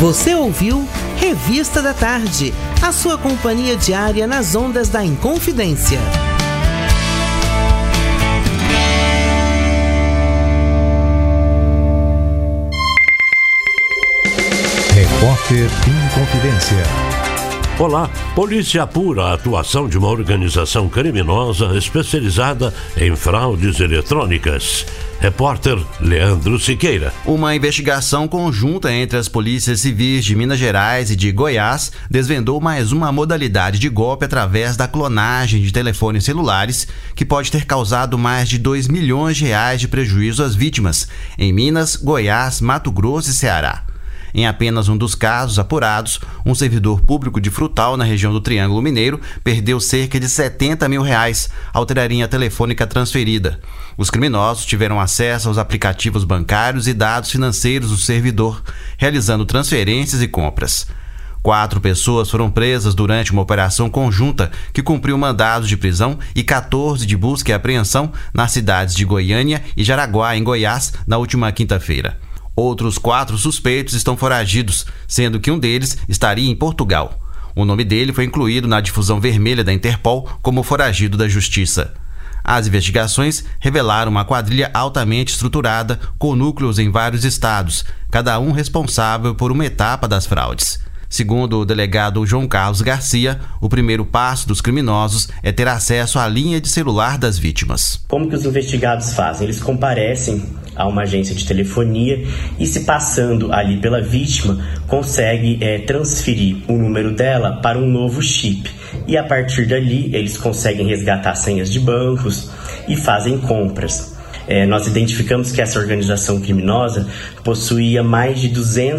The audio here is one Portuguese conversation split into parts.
Você ouviu Revista da Tarde, a sua companhia diária nas ondas da Inconfidência. Repórter Inconfidência. Olá, polícia apura a atuação de uma organização criminosa especializada em fraudes eletrônicas. Repórter Leandro Siqueira. Uma investigação conjunta entre as polícias civis de Minas Gerais e de Goiás desvendou mais uma modalidade de golpe através da clonagem de telefones celulares que pode ter causado mais de R$2 milhões de prejuízo às vítimas em Minas, Goiás, Mato Grosso e Ceará. Em apenas um dos casos apurados, um servidor público de Frutal, na região do Triângulo Mineiro, perdeu cerca de R$70 mil ao ter a linha telefônica transferida. Os criminosos tiveram acesso aos aplicativos bancários e dados financeiros do servidor, realizando transferências e compras. 4 pessoas foram presas durante uma operação conjunta que cumpriu mandados de prisão e 14 de busca e apreensão nas cidades de Goiânia e Jaraguá, em Goiás, na última quinta-feira. Outros 4 suspeitos estão foragidos, sendo que um deles estaria em Portugal. O nome dele foi incluído na difusão vermelha da Interpol como foragido da Justiça. As investigações revelaram uma quadrilha altamente estruturada, com núcleos em vários estados, cada um responsável por uma etapa das fraudes. Segundo o delegado João Carlos Garcia, o primeiro passo dos criminosos é ter acesso à linha de celular das vítimas. Como que os investigados fazem? Eles comparecem a uma agência de telefonia e, se passando ali pela vítima, consegue transferir o número dela para um novo chip. E a partir dali, eles conseguem resgatar senhas de bancos e fazem compras. Nós identificamos que essa organização criminosa possuía mais de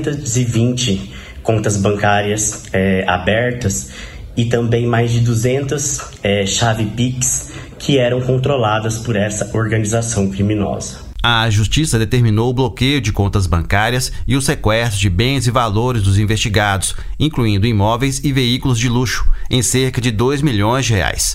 220 contas bancárias abertas e também mais de 200 chave Pix que eram controladas por essa organização criminosa. A Justiça determinou o bloqueio de contas bancárias e o sequestro de bens e valores dos investigados, incluindo imóveis e veículos de luxo, em cerca de R$2 milhões.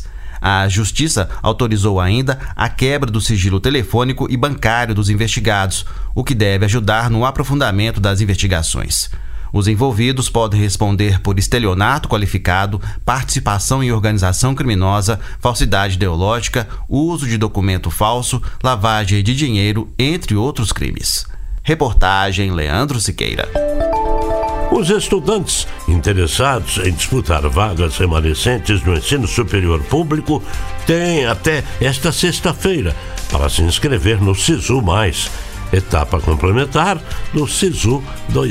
A Justiça autorizou ainda a quebra do sigilo telefônico e bancário dos investigados, o que deve ajudar no aprofundamento das investigações. Os envolvidos podem responder por estelionato qualificado, participação em organização criminosa, falsidade ideológica, uso de documento falso, lavagem de dinheiro, entre outros crimes. Reportagem Leandro Siqueira. Os estudantes interessados em disputar vagas remanescentes no ensino superior público têm até esta sexta-feira para se inscrever no SISU+, etapa complementar do SISU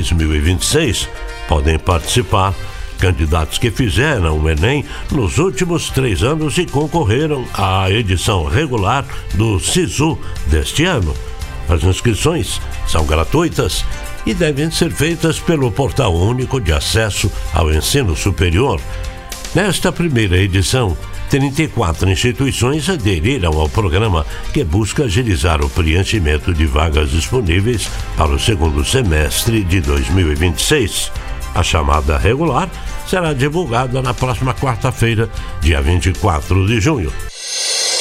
2026. Podem participar candidatos que fizeram o Enem nos últimos 3 anos e concorreram à edição regular do SISU deste ano. As inscrições são gratuitas e devem ser feitas pelo Portal Único de Acesso ao Ensino Superior. Nesta primeira edição, 34 instituições aderiram ao programa que busca agilizar o preenchimento de vagas disponíveis para o segundo semestre de 2026. A chamada regular será divulgada na próxima quarta-feira, dia 24 de junho.